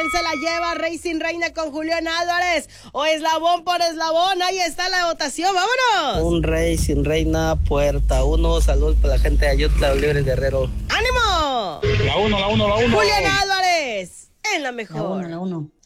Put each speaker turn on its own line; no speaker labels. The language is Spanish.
se la lleva Racing Reina con Julián Álvarez o eslabón por eslabón? Ahí está la votación, vámonos.
Un Racing Reina, puerta 1. Salud para la gente de Ayutla, Libre Guerrero.
¡Ánimo!
La 1.
Julián Álvarez, en la mejor.
La 1.